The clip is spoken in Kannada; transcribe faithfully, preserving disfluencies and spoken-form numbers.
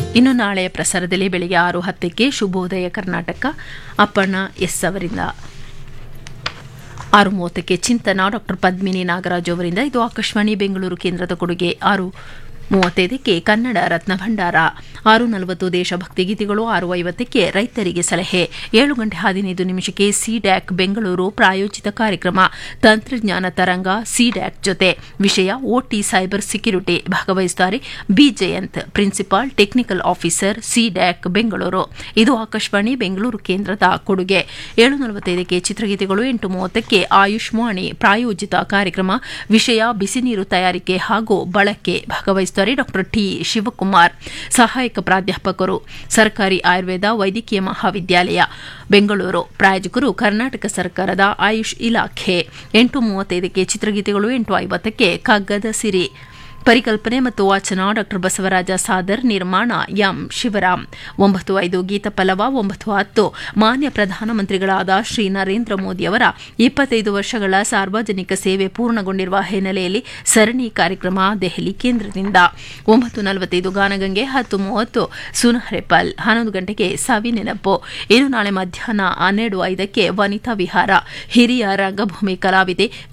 ಇನ್ನು ನಾಳೆಯ ಪ್ರಸಾರದಲ್ಲಿ ಬೆಳಿಗ್ಗೆ ಆರು ಹತ್ತಕ್ಕೆ ಶುಭೋದಯ ಕರ್ನಾಟಕ ಅಪ್ಪಣ್ಣ ಎಸ್ ಅವರಿಂದ, ಆರು ಮೂವತ್ತಕ್ಕೆ ಚಿಂತನ ಡಾಕ್ಟರ್ ಪದ್ಮಿನಿ ನಾಗರಾಜ್ ಅವರಿಂದ. ಇದು ಆಕಾಶವಾಣಿ ಬೆಂಗಳೂರು ಕೇಂದ್ರದ ಕೊಡುಗೆ. ಆರು ಮೂವತ್ತೈದಕ್ಕೆ ಕನ್ನಡ ರತ್ನ ಭಂಡಾರ, ಆರು ನಲವತ್ತು ದೇಶಭಕ್ತಿ ಗೀತೆಗಳು, ಆರು ಐವತ್ತಕ್ಕೆ ರೈತರಿಗೆ ಸಲಹೆ, ಏಳು ಗಂಟೆ ಹದಿನೈದು ನಿಮಿಷಕ್ಕೆ ಸಿಡ್ಯಾಕ್ ಬೆಂಗಳೂರು ಪ್ರಾಯೋಜಿತ ಕಾರ್ಯಕ್ರಮ ತಂತ್ರಜ್ಞಾನ ತರಂಗ ಸಿಡ್ಯಾಕ್ ಜೊತೆ ವಿಷಯ ಓಟಿ ಸೈಬರ್ ಸೆಕ್ಯುರಿಟಿ, ಭಾಗವಹಿಸುತ್ತಾರೆ B Jayant, principal technical officer CDAC Bengaluru. ಇದು ಆಕಾಶವಾಣಿ ಬೆಂಗಳೂರು ಕೇಂದ್ರದ ಕೊಡುಗೆ. ಏಳು ನಲವತ್ತೈದಕ್ಕೆ ಚಿತ್ರಗೀತೆಗಳು, ಎಂಟು ಮೂವತ್ತಕ್ಕೆ ಆಯುಷ್ಮಾಣಿ ಪ್ರಾಯೋಜಿತ ಕಾರ್ಯಕ್ರಮ ವಿಷಯ ಬಿಸಿ ನೀರು ತಯಾರಿಕೆ ಹಾಗೂ ಬಳಕೆ, ಭಾಗವಹಿಸುತ್ತಾರೆ ಡಾಕ್ಟರ್ ಟಿ ಶಿವಕುಮಾರ್, ಸಹಾಯಕ ಪ್ರಾಧ್ಯಾಪಕರು, ಸರ್ಕಾರಿ ಆಯುರ್ವೇದ ವೈದ್ಯಕೀಯ ಮಹಾವಿದ್ಯಾಲಯ ಬೆಂಗಳೂರು, ಪ್ರಾಯೋಜಕರು ಕರ್ನಾಟಕ ಸರ್ಕಾರದ ಆಯುಷ್ ಇಲಾಖೆ. ಎಂಟು ಮೂವತ್ತೈದಕ್ಕೆ ಚಿತ್ರಗೀತೆಗಳು, ಎಂಟು ಐವತ್ತಕ್ಕೆ ಕಗ್ಗದ ಸಿರಿ, ಪರಿಕಲ್ಪನೆ ಮತ್ತು ವಾಚನ ಡಾಕ್ಟರ್ ಬಸವರಾಜ ಸಾದರ್, ನಿರ್ಮಾಣ ಎಂ ಶಿವರಾಮ್. ಒಂಬತ್ತು ಐದು ಗೀತ ಪಲ್ಲವ, ಒಂಬತ್ತು ಹತ್ತು ಮಾನ್ಯ ಪ್ರಧಾನಮಂತ್ರಿಗಳಾದ ಶ್ರೀ ನರೇಂದ್ರ ಮೋದಿಯವರ ಇಪ್ಪತ್ತೈದು ವರ್ಷಗಳ ಸಾರ್ವಜನಿಕ ಸೇವೆ ಪೂರ್ಣಗೊಂಡಿರುವ ಹಿನ್ನೆಲೆಯಲ್ಲಿ ಸರಣಿ ಕಾರ್ಯಕ್ರಮ ದೆಹಲಿ ಕೇಂದ್ರದಿಂದ. ಒಂಬತ್ತು ನಲವತ್ತೈದು ಗಾನಗಂಗೆ, ಹತ್ತು ಮೂವತ್ತು ಸುನಹರೆಪಲ್, ಹನ್ನೊಂದು ಗಂಟೆಗೆ ಸವಿ ನೆನಪು. ಇನ್ನು ನಾಳೆ ಮಧ್ಯಾಹ್ನ ಹನ್ನೆರಡು ಐದಕ್ಕೆ ವನಿತಾ ವಿಹಾರ, ಹಿರಿಯ ರಂಗಭೂಮಿ ಕಲಾವಿದೆ